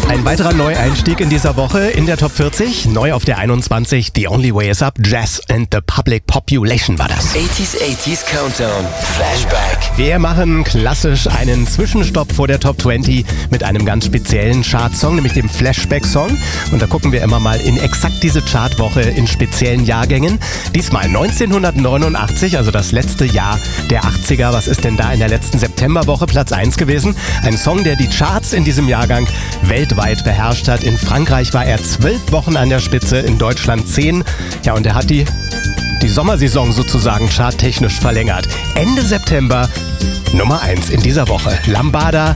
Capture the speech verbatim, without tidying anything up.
Ein weiterer Neueinstieg in dieser Woche in der Top vierzig. Neu auf der einundzwanzig, The Only Way Is Up, Jazz and the Public Population war das. achtziger achtziger Countdown, Flashback. Wir machen klassisch einen Zwischenstopp vor der Top zwanzig mit einem ganz speziellen Chartsong, nämlich dem Flashback-Song. Und da gucken wir immer mal in exakt diese Chartwoche in speziellen Jahrgängen. Diesmal neunzehnhundertneunundachtzig, also das letzte Jahr der achtziger. Was ist denn da in der letzten Septemberwoche Platz eins gewesen? Ein Song, der die Charts in diesem Jahrgang weltweit beherrscht hat. In Frankreich war er zwölf Wochen an der Spitze, in Deutschland zehn. Ja, und er hat die, die Sommersaison sozusagen charttechnisch verlängert. Ende September Nummer eins in dieser Woche. Lambada,